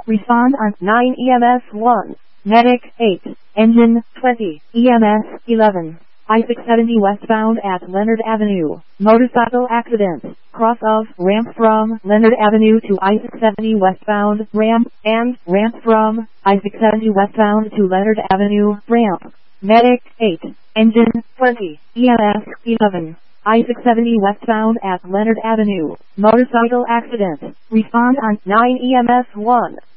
Respond on 9 EMS 1. Medic 8. Engine 20. EMS 11. I-670 westbound at Leonard Avenue. Motorcycle accident. Cross of ramp from Leonard Avenue to I-670 westbound ramp and ramp from I-670 westbound to Leonard Avenue ramp. Medic 8. Engine 20. EMS 11. I-670 westbound at Leonard Avenue. Motorcycle accident. Respond on 9 EMS 1.